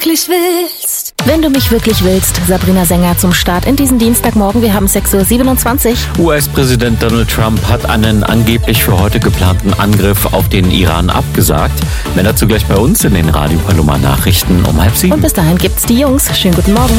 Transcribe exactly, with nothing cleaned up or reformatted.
wirklich willst. Wenn du mich wirklich willst, Sabrina Sänger zum Start in diesen Dienstagmorgen. Wir haben sechs Uhr siebenundzwanzig. U S-Präsident Donald Trump hat einen angeblich für heute geplanten Angriff auf den Iran abgesagt. Mehr dazu gleich bei uns in den Radio Paloma Nachrichten um halb sieben. Und bis dahin gibt's die Jungs. Schönen guten Morgen.